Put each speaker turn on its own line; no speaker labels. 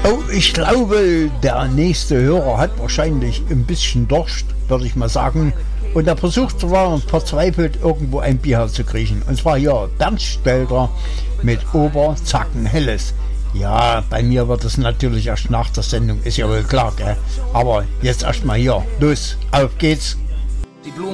Oh, ich glaube, der nächste Hörer hat wahrscheinlich ein bisschen Durst, würde ich mal sagen. Und er versucht zwar verzweifelt irgendwo ein Bier zu kriechen. Und zwar hier Bernd Stelter mit Oberzacken Helles. Ja, bei mir wird es natürlich erst nach der Sendung, ist ja wohl klar, gell? Aber jetzt erstmal hier. Los, auf geht's.
Die Blumen